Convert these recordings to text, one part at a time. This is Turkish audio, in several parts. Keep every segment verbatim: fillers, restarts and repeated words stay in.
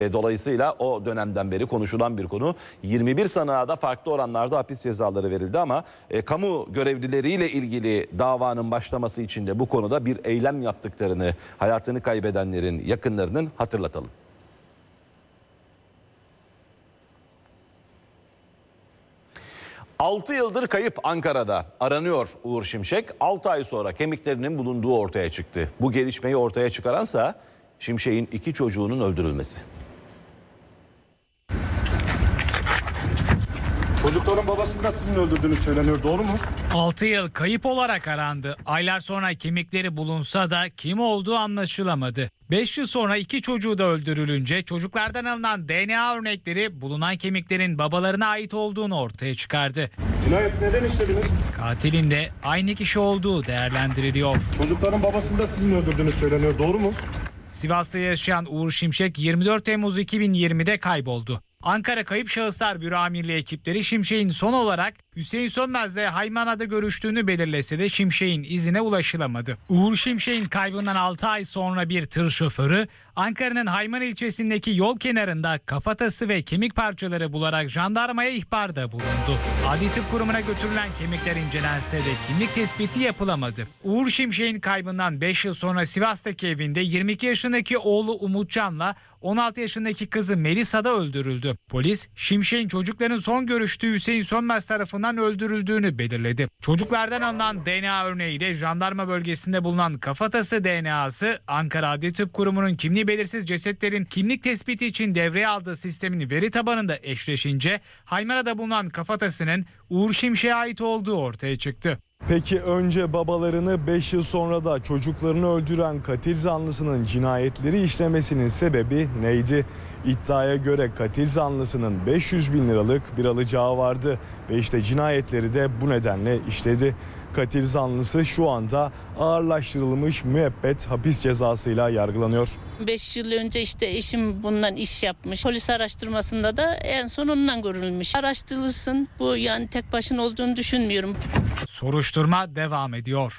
Dolayısıyla o dönemden beri konuşulan bir konu. yirmi bir sanığa da farklı oranlarda hapis cezaları verildi ama e, kamu görevlileriyle ilgili davanın başlaması için de bu konuda bir eylem yaptıklarını, hayatını kaybedenlerin yakınlarının hatırlatalım. altı yıldır kayıp Ankara'da aranıyor Uğur Şimşek. altı ay sonra kemiklerinin bulunduğu ortaya çıktı. Bu gelişmeyi ortaya çıkaransa Şimşek'in iki çocuğunun öldürülmesi. Çocukların babasını da sizin öldürdüğünüz söyleniyor, doğru mu? altı yıl kayıp olarak arandı. Aylar sonra kemikleri bulunsa da kim olduğu anlaşılamadı. beş yıl sonra iki çocuğu da öldürülünce çocuklardan alınan D N A örnekleri bulunan kemiklerin babalarına ait olduğunu ortaya çıkardı. Cinayeti neden işlediniz? Katilin de aynı kişi olduğu değerlendiriliyor. Çocukların babasını da sizin öldürdüğünüz söyleniyor, doğru mu? Sivas'ta yaşayan Uğur Şimşek yirmi dört Temmuz iki bin yirmide kayboldu. Ankara Kayıp Şahıslar Büro Amirliği ekipleri Şimşek'in son olarak Hüseyin Sönmez'le Haymana'da görüştüğünü belirlese de Şimşek'in izine ulaşılamadı. Uğur Şimşek'in kaybından altı ay sonra bir tır şoförü Ankara'nın Haymana ilçesindeki yol kenarında kafatası ve kemik parçaları bularak jandarmaya ihbarda bulundu. Adli Tıp Kurumu'na götürülen kemikler incelense de kimlik tespiti yapılamadı. Uğur Şimşek'in kaybından beş yıl sonra Sivas'taki evinde yirmi iki yaşındaki oğlu Umutcan'la on altı yaşındaki kızı Melisa da öldürüldü. Polis, Şimşek'in çocukların son görüştüğü Hüseyin Sönmez tarafından öldürüldüğünü belirledi. Çocuklardan alınan D N A örneğiyle jandarma bölgesinde bulunan kafatası D N A'sı Ankara Adli Tıp Kurumu'nun kimliği belirsiz cesetlerin kimlik tespiti için devreye aldığı sistemin veri tabanında eşleşince Haymana'da bulunan kafatasının Uğur Şimşek'e ait olduğu ortaya çıktı. Peki önce babalarını beş yıl sonra da çocuklarını öldüren katil zanlısının cinayetleri işlemesinin sebebi neydi? İddiaya göre katil zanlısının beş yüz bin liralık bir alacağı vardı ve işte cinayetleri de bu nedenle işledi. Katil zanlısı şu anda ağırlaştırılmış müebbet hapis cezasıyla yargılanıyor. beş yıl önce işte eşim bundan iş yapmış. Polis araştırmasında da en son ondan görülmüş. Araştırılsın, bu yani tek başına olduğunu düşünmüyorum. Soruşturma devam ediyor.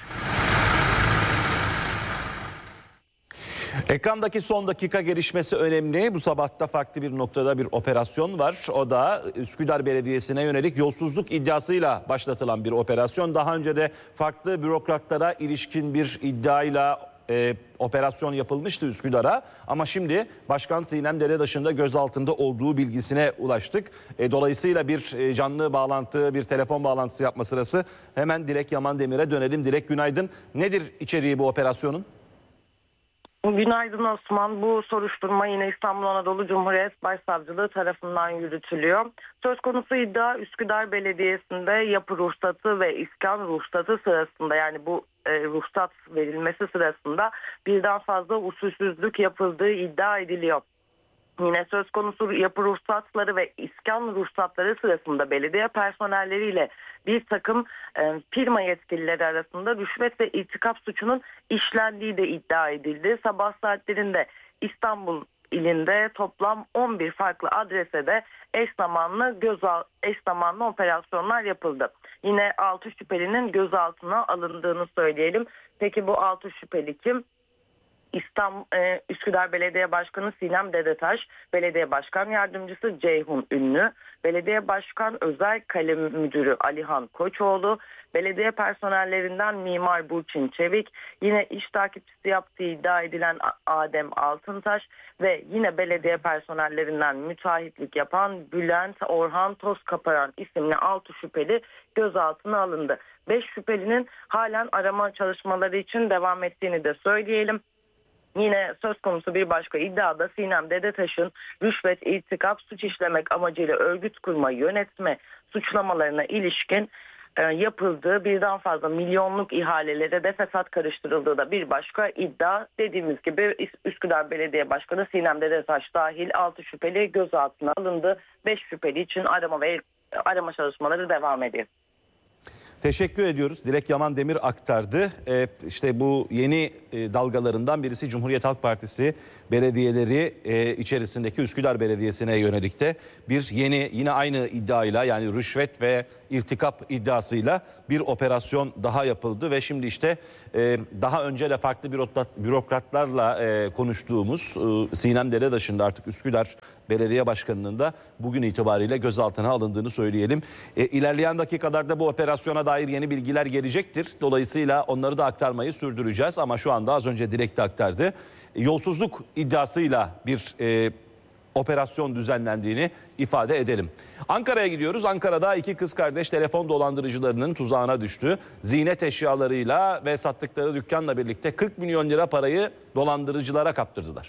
Ekrandaki son dakika gelişmesi önemli. Bu sabahta farklı bir noktada bir operasyon var. O da Üsküdar Belediyesi'ne yönelik yolsuzluk iddiasıyla başlatılan bir operasyon. Daha önce de farklı bürokratlara ilişkin bir iddiayla e, operasyon yapılmıştı Üsküdar'a. Ama şimdi Başkan Sinem Deredaş'ın da gözaltında olduğu bilgisine ulaştık. E, dolayısıyla bir e, canlı bağlantı, bir telefon bağlantısı yapma sırası. Hemen Dilek Yaman Demir'e dönelim. Dilek, günaydın. Nedir içeriği bu operasyonun? Günaydın Osman. Bu soruşturma yine İstanbul Anadolu Cumhuriyet Başsavcılığı tarafından yürütülüyor. Söz konusu iddia Üsküdar Belediyesi'nde yapı ruhsatı ve iskan ruhsatı sırasında, yani bu e, ruhsat verilmesi sırasında birden fazla usulsüzlük yapıldığı iddia ediliyor. Yine söz konusu yapı ruhsatları ve iskan ruhsatları sırasında belediye personelleriyle bir takım e, firma yetkilileri arasında rüşvet ve irtikap suçunun işlendiği de iddia edildi. Sabah saatlerinde İstanbul ilinde toplam on bir farklı adrese de eş zamanlı gözal eş zamanlı operasyonlar yapıldı. Yine altı şüphelinin gözaltına alındığını söyleyelim. Peki bu altı şüpheli kim? İstanbul, e, Üsküdar Belediye Başkanı Sinem Dedetaş, Belediye Başkan Yardımcısı Ceyhun Ünlü, Belediye Başkan Özel Kalem Müdürü Alihan Koçoğlu, belediye personellerinden Mimar Burçin Çevik, yine iş takipçisi yaptığı iddia edilen Adem Altıntaş ve yine belediye personellerinden müteahhitlik yapan Bülent Orhan Tozkaparan isimli altı şüpheli gözaltına alındı. beş şüphelinin halen arama çalışmaları için devam ettiğini de söyleyelim. Yine söz konusu bir başka iddiada Sinem Dedetaş'ın rüşvet, irtikap, suç işlemek amacıyla örgüt kurma, yönetme suçlamalarına ilişkin e, yapıldığı birden fazla milyonluk ihalelere de fesat karıştırıldığı da bir başka iddia. Dediğimiz gibi Üsküdar Belediye Başkanı Sinem Dedetaş dahil altı şüpheli gözaltına alındı. beş şüpheli için arama ve arama çalışmaları devam ediyor. Teşekkür ediyoruz. Dilek Yaman Demir aktardı. Ee, işte bu yeni e, dalgalarından birisi Cumhuriyet Halk Partisi belediyeleri e, içerisindeki Üsküdar Belediyesi'ne yönelik de bir yeni, yine aynı iddiayla, yani rüşvet ve irtikap iddiasıyla bir operasyon daha yapıldı ve şimdi işte e, daha önce de farklı bürokrat, bürokratlarla e, konuştuğumuz e, Sinem Deredaş'ın da artık Üsküdar Belediye Başkanı'nın da bugün itibariyle gözaltına alındığını söyleyelim. E, ilerleyen dakikalarda bu operasyona dair yeni bilgiler gelecektir. Dolayısıyla onları da aktarmayı sürdüreceğiz ama şu anda az önce Dilek de aktardı. Yolsuzluk iddiasıyla bir e, operasyon düzenlendiğini ifade edelim. Ankara'ya gidiyoruz. Ankara'da iki kız kardeş telefon dolandırıcılarının tuzağına düştü. Ziynet eşyalarıyla ve sattıkları dükkanla birlikte kırk milyon lira parayı dolandırıcılara kaptırdılar.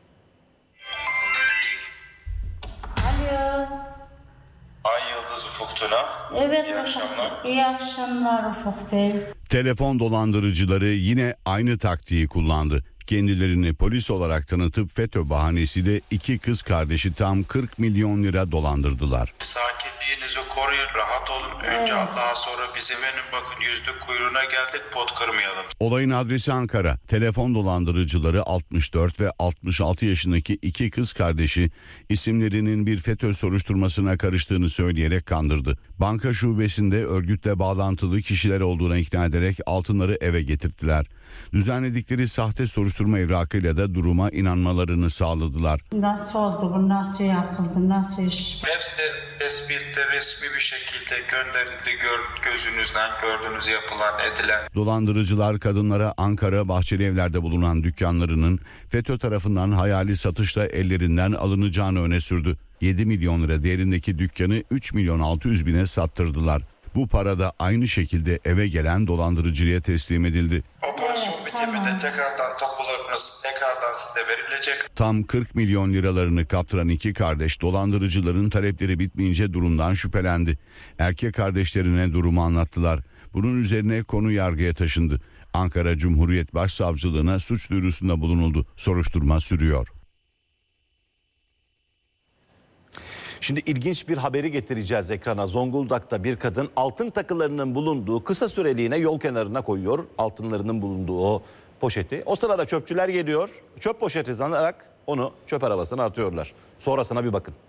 Alo. Ay Yıldız Ufuk Tuna. Evet, İyi akşamlar. İyi akşamlar Ufuk Bey. Telefon dolandırıcıları yine aynı taktiği kullandı. Kendilerini polis olarak tanıtıp FETÖ bahanesiyle iki kız kardeşi tam kırk milyon lira dolandırdılar. Sakinliğinizi koruyun, rahat olun. Önce Allah'a sonra bize verin, bakın yüzlük kuyruğuna geldik, pot kırmayalım. Olayın adresi Ankara. Telefon dolandırıcıları altmış dört ve altmış altı yaşındaki iki kız kardeşi isimlerinin bir FETÖ soruşturmasına karıştığını söyleyerek kandırdı. Banka şubesinde örgütle bağlantılı kişiler olduğuna ikna ederek altınları eve getirttiler. Düzenledikleri sahte soruşturma evrakıyla da duruma inanmalarını sağladılar. Nasıl oldu bu, nasıl yapıldı, nasıl iş? Hepsi tespitle resmi bir şekilde gönderildi, gör, gözünüzden gördüğünüz yapılan edilen. Dolandırıcılar kadınlara Ankara Bahçelievler'de bulunan dükkanlarının FETÖ tarafından hayali satışla ellerinden alınacağını öne sürdü. yedi milyon lira değerindeki dükkanı üç milyon altı yüz bine sattırdılar. Bu para da aynı şekilde eve gelen dolandırıcıya teslim edildi. Operasyon Evet, bitiminde tamam. tekrardan tapularınız tekrardan size verilecek. Tam kırk milyon liralarını kaptıran iki kardeş dolandırıcıların talepleri bitmeyince durumdan şüphelendi. Erkek kardeşlerine durumu anlattılar. Bunun üzerine konu yargıya taşındı. Ankara Cumhuriyet Başsavcılığına suç duyurusunda bulunuldu. Soruşturma sürüyor. Şimdi ilginç bir haberi getireceğiz ekrana. Zonguldak'ta bir kadın altın takılarının bulunduğu kısa süreliğine yol kenarına koyuyor. Altınlarının bulunduğu o poşeti. O sırada çöpçüler geliyor. Çöp poşeti sanarak onu çöp arabasına atıyorlar. Sonrasına bir bakın.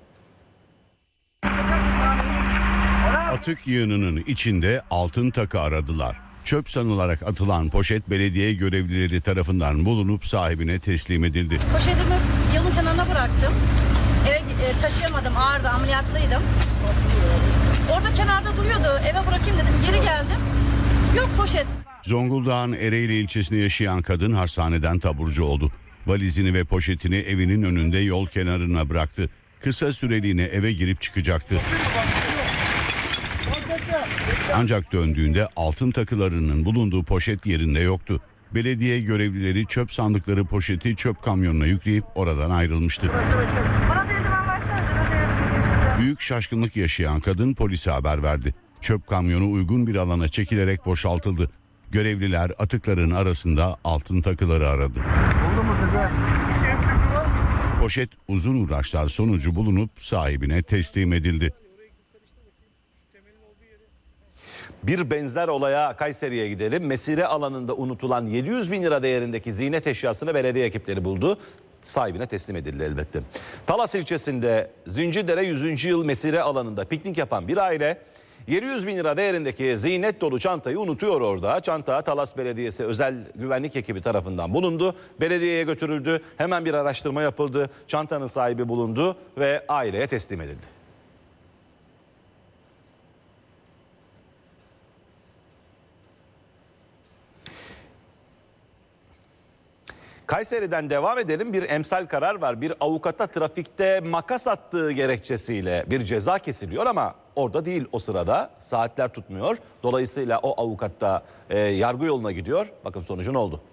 Atık yığınının içinde altın takı aradılar. Çöp sanılarak atılan poşet belediye görevlileri tarafından bulunup sahibine teslim edildi. Poşetimi yolun kenarına bıraktım. Eve e, taşıyamadım, ağırdı, ameliyatlıydım. Orada kenarda duruyordu, eve bırakayım dedim, geri geldim. Yok poşet. Zonguldak'ın Ereğli ilçesinde yaşayan kadın hastaneden taburcu oldu. Valizini ve poşetini evinin önünde yol kenarına bıraktı. Kısa süreliğine eve girip çıkacaktı. Ancak döndüğünde altın takılarının bulunduğu poşet yerinde yoktu. Belediye görevlileri çöp sandıkları poşeti çöp kamyonuna yükleyip oradan ayrılmıştı. Büyük şaşkınlık yaşayan kadın polise haber verdi. Çöp kamyonu uygun bir alana çekilerek boşaltıldı. Görevliler atıkların arasında altın takıları aradı. Poşet uzun uğraşlar sonucu bulunup sahibine teslim edildi. Bir benzer olaya Kayseri'ye gidelim. Mesire alanında unutulan yedi yüz bin lira değerindeki ziynet eşyasını belediye ekipleri buldu. Sahibine teslim edildi elbette. Talas ilçesinde Zincirlere yüzüncü yıl mesire alanında piknik yapan bir aile yedi yüz bin lira değerindeki ziynet dolu çantayı unutuyor orada. Çanta Talas Belediyesi özel güvenlik ekibi tarafından bulundu. Belediyeye götürüldü. Hemen bir araştırma yapıldı. Çantanın sahibi bulundu ve aileye teslim edildi. Kayseri'den devam edelim. Bir emsal karar var. Bir avukata trafikte makas attığı gerekçesiyle bir ceza kesiliyor ama orada değil o sırada. Saatler tutmuyor. Dolayısıyla o avukat da e, yargı yoluna gidiyor. Bakın sonucu ne oldu?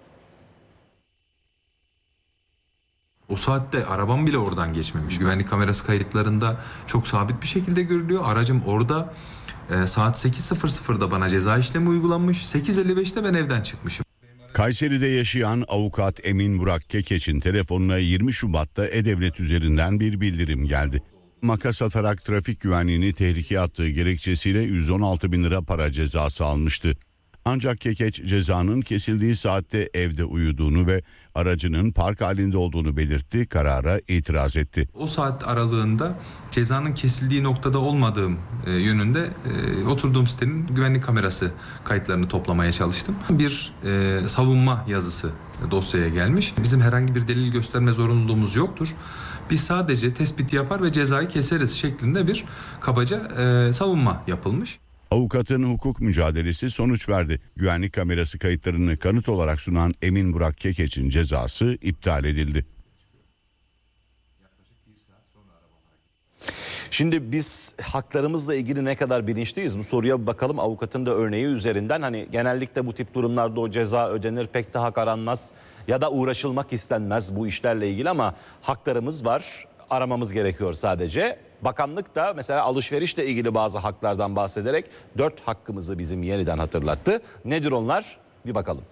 O saatte arabam bile oradan geçmemiş. Güvenlik kamerası kayıtlarında çok sabit bir şekilde görülüyor. Aracım orada. E, saat sekiz sıfır sıfırda bana ceza işlemi uygulanmış. sekiz elli beşte ben evden çıkmışım. Kayseri'de yaşayan avukat Emin Burak Kekeç'in telefonuna yirmi Şubat'ta E-Devlet üzerinden bir bildirim geldi. Makas atarak trafik güvenliğini tehlikeye attığı gerekçesiyle yüz on altı bin lira para cezası almıştı. Ancak Kekeç cezanın kesildiği saatte evde uyuduğunu ve aracının park halinde olduğunu belirtti, karara itiraz etti. O saat aralığında cezanın kesildiği noktada olmadığım e, yönünde e, oturduğum sitenin güvenlik kamerası kayıtlarını toplamaya çalıştım. Bir e, savunma yazısı dosyaya gelmiş. Bizim herhangi bir delil gösterme zorunluluğumuz yoktur. Biz sadece tespit yapar ve cezayı keseriz şeklinde bir kabaca e, savunma yapılmış. Avukatın hukuk mücadelesi sonuç verdi. Güvenlik kamerası kayıtlarını kanıt olarak sunan Emin Burak Kekeç'in cezası iptal edildi. Şimdi biz haklarımızla ilgili ne kadar bilinçliyiz? Bu soruya bir bakalım. Avukatın da örneği üzerinden, hani genellikle bu tip durumlarda o ceza ödenir, pek de hak aranmaz ya da uğraşılmak istenmez bu işlerle ilgili, ama haklarımız var. Aramamız gerekiyor sadece. Bakanlık da mesela alışverişle ilgili bazı haklardan bahsederek dört hakkımızı bizim yeniden hatırlattı. Nedir onlar? Bir bakalım.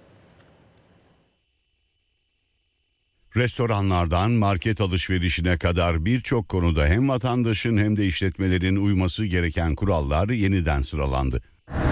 Restoranlardan market alışverişine kadar birçok konuda hem vatandaşın hem de işletmelerin uyması gereken kurallar yeniden sıralandı.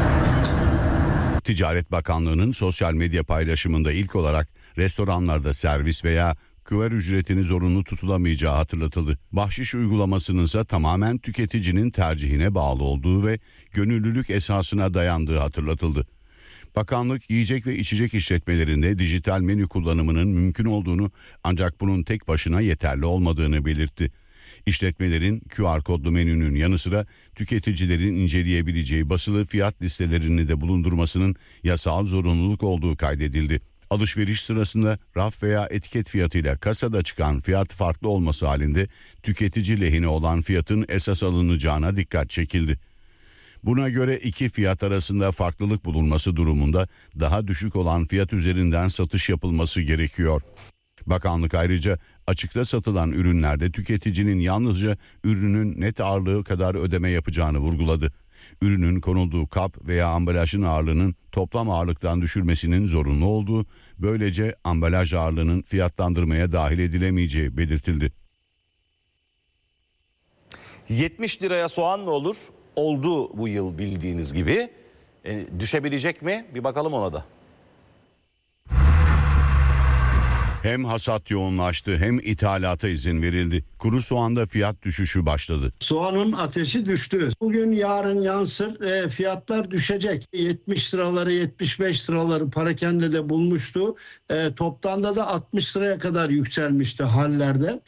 Ticaret Bakanlığı'nın sosyal medya paylaşımında ilk olarak restoranlarda servis veya küver ücretini zorunlu tutulamayacağı hatırlatıldı. Bahşiş uygulamasının ise tamamen tüketicinin tercihine bağlı olduğu ve gönüllülük esasına dayandığı hatırlatıldı. Bakanlık yiyecek ve içecek işletmelerinde dijital menü kullanımının mümkün olduğunu, ancak bunun tek başına yeterli olmadığını belirtti. İşletmelerin Q R kodlu menünün yanı sıra tüketicilerin inceleyebileceği basılı fiyat listelerini de bulundurmasının yasal zorunluluk olduğu kaydedildi. Alışveriş sırasında raf veya etiket fiyatıyla kasada çıkan fiyat farklı olması halinde tüketici lehine olan fiyatın esas alınacağına dikkat çekildi. Buna göre iki fiyat arasında farklılık bulunması durumunda daha düşük olan fiyat üzerinden satış yapılması gerekiyor. Bakanlık ayrıca açıkta satılan ürünlerde tüketicinin yalnızca ürünün net ağırlığı kadar ödeme yapacağını vurguladı. Ürünün konulduğu kap veya ambalajın ağırlığının toplam ağırlıktan düşürmesinin zorunlu olduğu, böylece ambalaj ağırlığının fiyatlandırmaya dahil edilemeyeceği belirtildi. yetmiş liraya soğan mı olur? Oldu bu yıl bildiğiniz gibi. E, düşebilecek mi? Bir bakalım ona da. Hem hasat yoğunlaştı hem ithalata izin verildi. Kuru soğanda fiyat düşüşü başladı. Soğanın ateşi düştü. Bugün yarın yansır, e, fiyatlar düşecek. yetmiş liraları yetmiş beş liraları parakende de bulmuştu. E, toptanda da altmış liraya kadar yükselmişti hallerde.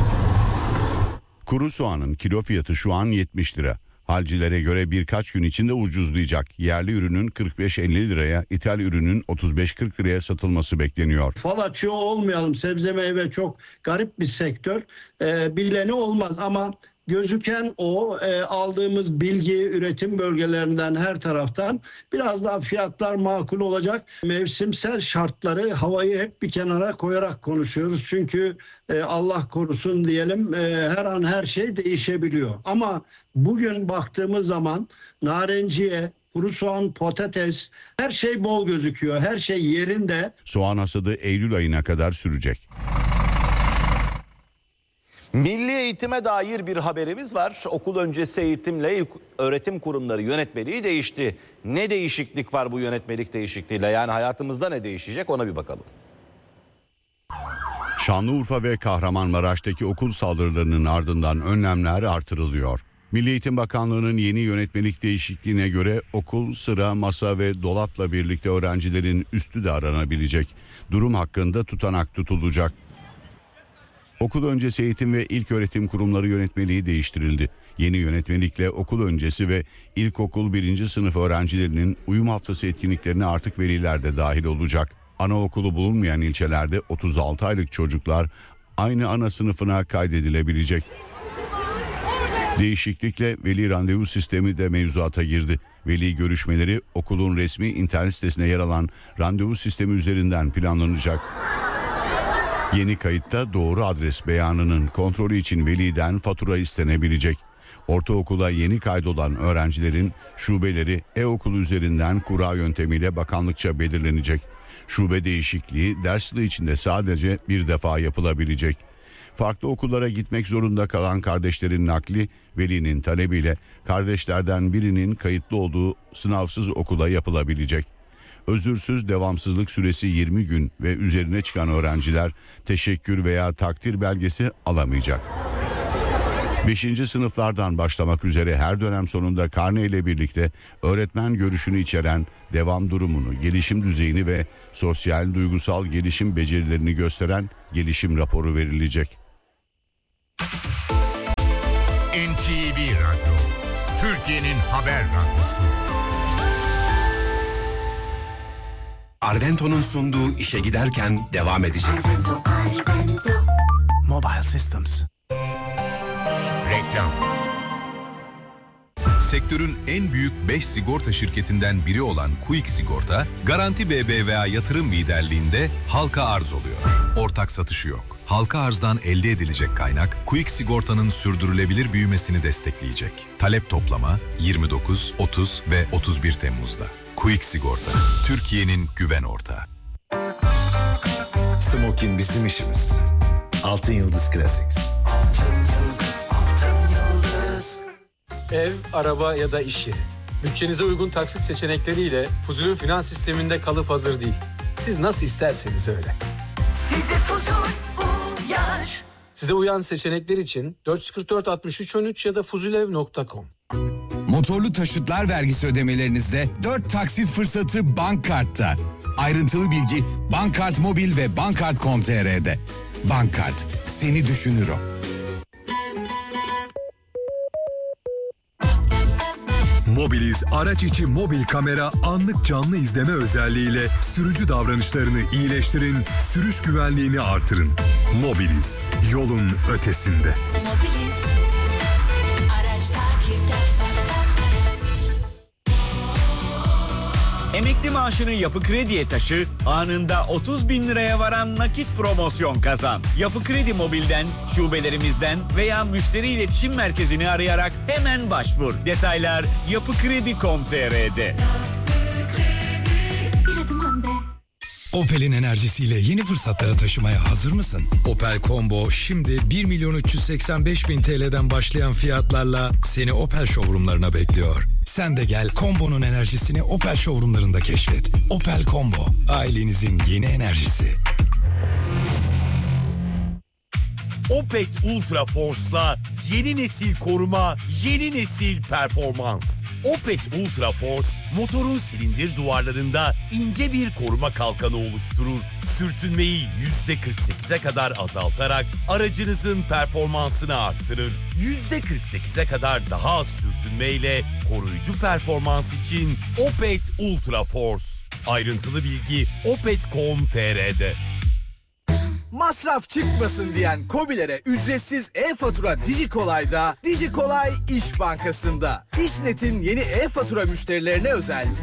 Kuru soğanın kilo fiyatı şu an yetmiş lira. Halcilere göre birkaç gün içinde ucuzlayacak. Yerli ürünün kırk beş elli liraya, ithal ürünün otuz beş kırk liraya satılması bekleniyor. Fal açıyor olmayalım. Sebze meyve çok garip bir sektör. Ee, bileni olmaz ama gözüken o, e, aldığımız bilgi üretim bölgelerinden her taraftan biraz daha fiyatlar makul olacak. Mevsimsel şartları, havayı hep bir kenara koyarak konuşuyoruz. Çünkü e, Allah korusun diyelim, e, her an her şey değişebiliyor. Ama bugün baktığımız zaman narenciye, kuru soğan, patates, her şey bol gözüküyor. Her şey yerinde. Soğan hasadı Eylül ayına kadar sürecek. Milli eğitime dair bir haberimiz var. Okul öncesi eğitimle öğretim kurumları yönetmeliği değişti. Ne değişiklik var bu yönetmelik değişikliğiyle? Yani hayatımızda ne değişecek, ona bir bakalım. Şanlıurfa ve Kahramanmaraş'taki okul saldırılarının ardından önlemler artırılıyor. Milli Eğitim Bakanlığı'nın yeni yönetmelik değişikliğine göre okul, sıra, masa ve dolapla birlikte öğrencilerin üstü de aranabilecek. Durum hakkında tutanak tutulacak. Okul öncesi eğitim ve ilköğretim kurumları yönetmeliği değiştirildi. Yeni yönetmelikle okul öncesi ve ilkokul birinci sınıf öğrencilerinin uyum haftası etkinliklerine artık veliler de dahil olacak. Anaokulu bulunmayan ilçelerde otuz altı aylık çocuklar aynı ana sınıfına kaydedilebilecek. Değişiklikle veli randevu sistemi de mevzuata girdi. Veli görüşmeleri okulun resmi internet sitesine yer alan randevu sistemi üzerinden planlanacak. Yeni kayıtta doğru adres beyanının kontrolü için veliden fatura istenebilecek. Ortaokula yeni kaydolan öğrencilerin şubeleri e-okul üzerinden kura yöntemiyle bakanlıkça belirlenecek. Şube değişikliği ders yılı içinde sadece bir defa yapılabilecek. Farklı okullara gitmek zorunda kalan kardeşlerin nakli velinin talebiyle kardeşlerden birinin kayıtlı olduğu sınavsız okula yapılabilecek. Özürsüz devamsızlık süresi yirmi gün ve üzerine çıkan öğrenciler teşekkür veya takdir belgesi alamayacak. beşinci sınıflardan başlamak üzere her dönem sonunda karne ile birlikte öğretmen görüşünü içeren devam durumunu, gelişim düzeyini ve sosyal duygusal gelişim becerilerini gösteren gelişim raporu verilecek. N T V Radyo, Türkiye'nin haber radyosu. Arvento'nun sunduğu işe giderken devam edecek. Arvento, Arvento. Mobile Systems. Reklam. Sektörün en büyük beş sigorta şirketinden biri olan Quick Sigorta, Garanti B B V A yatırım liderliğinde halka arz oluyor. Ortak satışı yok. Halka arzdan elde edilecek kaynak, Quick Sigorta'nın sürdürülebilir büyümesini destekleyecek. Talep toplama yirmi dokuz, otuz ve otuz bir Temmuz'da. Quick Sigorta, Türkiye'nin güven ortağı. Smokin bizim işimiz. Altın Yıldız Classics. Ev, araba ya da iş yeri. Bütçenize uygun taksit seçenekleriyle Fuzul'ün finans sisteminde kalıp hazır değil. Siz nasıl isterseniz öyle. Size Fuzul uyar. Size uyan seçenekler için dört kırk dört altmış üç on üç ya da fuzulev nokta com. Motorlu taşıtlar vergisi ödemelerinizde dört taksit fırsatı Bankkart'ta. Ayrıntılı bilgi Bankkart Mobil ve bankkart nokta com nokta t r'de. Bankkart, seni düşünür o. Mobiliz araç içi mobil kamera anlık canlı izleme özelliğiyle sürücü davranışlarını iyileştirin, sürüş güvenliğini artırın. Mobiliz, yolun ötesinde. Mobiliz, araç takipte. Emekli maaşını Yapı Kredi'ye taşı, anında otuz bin liraya varan nakit promosyon kazan. Yapı Kredi Mobil'den, şubelerimizden veya müşteri iletişim merkezini arayarak hemen başvur. Detaylar yapıkredi nokta com nokta t r'de. Bir adım önde. Opel'in enerjisiyle yeni fırsatlara taşımaya hazır mısın? Opel Combo şimdi bir milyon üç yüz seksen beş bin T L'den başlayan fiyatlarla seni Opel showroomlarına bekliyor. Sen de gel Combo'nun enerjisini Opel showroomlarında keşfet. Opel Combo, ailenizin yeni enerjisi. Opet Ultra Force'la yeni nesil koruma, yeni nesil performans. Opet Ultra Force, motorun silindir duvarlarında ince bir koruma kalkanı oluşturur. Sürtünmeyi yüzde kırk sekize kadar azaltarak aracınızın performansını arttırır. yüzde kırk sekize kadar daha az sürtünmeyle koruyucu performans için Opet Ultra Force. Ayrıntılı bilgi opet nokta com nokta t r'de. Masraf çıkmasın diyen KOBİ'lere ücretsiz e-fatura Dijikolay'da, Dijikolay İş Bankası'nda. İşnet'in yeni e-fatura müşterilerine özel